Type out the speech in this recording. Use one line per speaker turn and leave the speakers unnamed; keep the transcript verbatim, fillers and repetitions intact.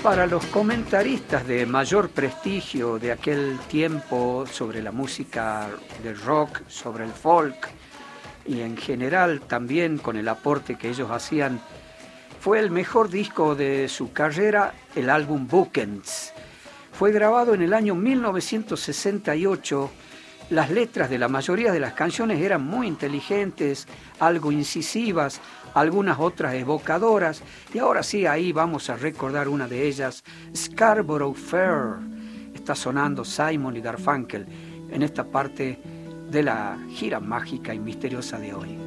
Para los comentaristas de mayor prestigio de aquel tiempo sobre la música del rock, sobre el folk y en general también con el aporte que ellos hacían, fue el mejor disco de su carrera, el álbum Bookends. Fue grabado en el año mil novecientos sesenta y ocho. Las letras de la mayoría de las canciones eran muy inteligentes, algo incisivas, algunas otras evocadoras, y ahora sí, ahí vamos a recordar una de ellas, Scarborough Fair. Está sonando Simon y Garfunkel en esta parte de la gira mágica y misteriosa de hoy.